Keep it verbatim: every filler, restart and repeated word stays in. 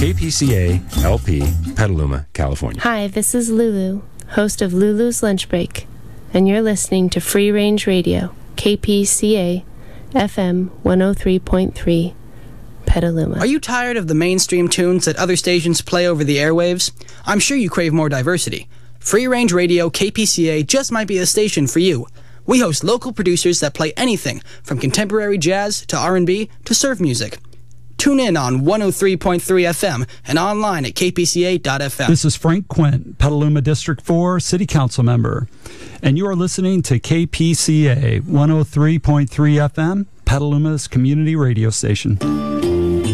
K P C A L P, Petaluma, California. Hi, this is Lulu, host of Lulu's Lunch Break, and you're listening to Free Range Radio, K P C A F M one oh three point three, Petaluma. Are you tired of the mainstream tunes that other stations play over the airwaves? I'm sure you crave more diversity. Free Range Radio K P C A just might be a station for you. We host local producers that play anything from contemporary jazz to R and B to surf music. Tune in on one oh three point three F M and online at k p c a dot f m. This is Frank Quint, Petaluma District four City Council member, and you are listening to K P C A one oh three point three F M, Petaluma's community radio station.